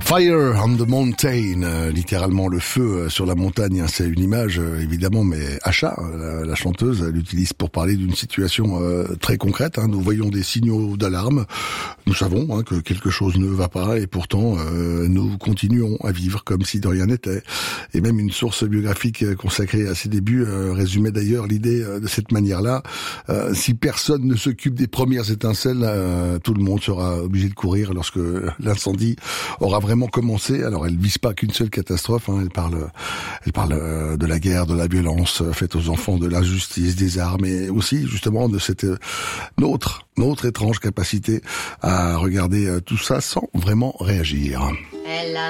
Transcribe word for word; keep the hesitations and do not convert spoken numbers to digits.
Fire on the Mountain, euh, littéralement le feu euh, sur la montagne, hein, c'est une image euh, évidemment, mais Asha, la, la chanteuse, elle l'utilise pour parler d'une situation euh, très concrète. Hein. Nous voyons des signaux d'alarme, nous savons hein, que quelque chose ne va pas et pourtant euh, nous continuons à vivre comme si de rien n'était. Et même une source biographique consacrée à ses débuts euh, résumait d'ailleurs l'idée euh, de cette manière-là. Euh, si personne ne s'occupe des premières étincelles, euh, tout le monde sera obligé de courir lorsque l'incendie aura vraiment commencé. Alors elle vise pas qu'une seule catastrophe, hein. elle parle, elle parle euh, de la guerre, de la violence faite aux enfants, de l'injustice, des armes, et aussi justement de cette euh, notre, notre étrange capacité à regarder euh, tout ça sans vraiment réagir. Elle a